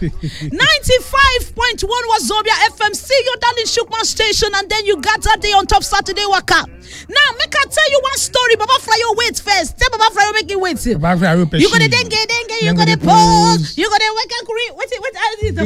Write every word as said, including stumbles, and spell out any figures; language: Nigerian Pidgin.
ninety-five point one was Zobia F M. See your darling Shukman station, and then you got that day on top Saturday waka. Now, make I tell you one story. Baba Fryo, wait first. Tell Baba Fryo, make it wait. Baba Fryo, you gonna dengue, dengue, you gonna pause, you gonna wake and create. Wait, wait, wait.